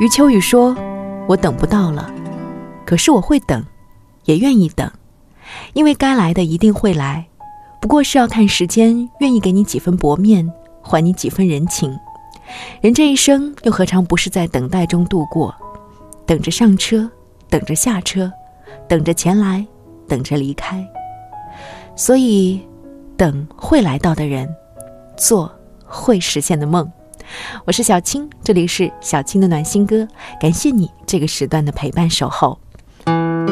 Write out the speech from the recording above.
余秋雨说，我等不到了，可是我会等，也愿意等，因为该来的一定会来，不过是要看时间愿意给你几分薄面，还你几分人情。人这一生又何尝不是在等待中度过，等着上车，等着下车，等着前来，等着离开。所以等会来到的人，做会实现的梦。我是小青，这里是小青的暖心歌，感谢你这个时段的陪伴守候。